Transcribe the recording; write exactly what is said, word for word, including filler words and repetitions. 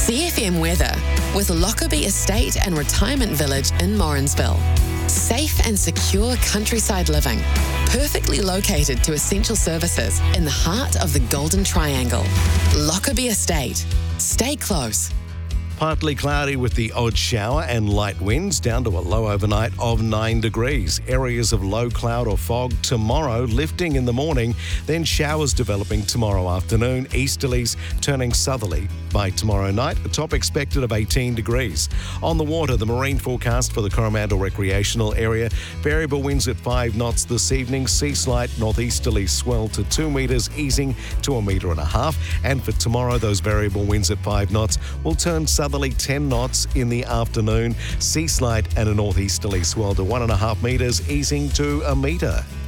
C F M weather with Lockerbie Estate and Retirement Village in Morrinsville. Safe and secure countryside living, perfectly located to essential services in the heart of the Golden Triangle. Lockerbie Estate. Stay close. Partly cloudy with the odd shower and light winds, down to a low overnight of nine degrees. Areas of low cloud or fog tomorrow, lifting in the morning, then showers developing tomorrow afternoon, easterlies turning southerly by tomorrow night, a top expected of eighteen degrees. On the water, the marine forecast for the Coromandel recreational area, variable winds at five knots this evening, sea slight northeasterly swell to two metres, easing to a metre and a half. And for tomorrow, those variable winds at five knots will turn southerly ten knots in the afternoon, sea slight and a northeasterly swell to one and a half metres, easing to a metre.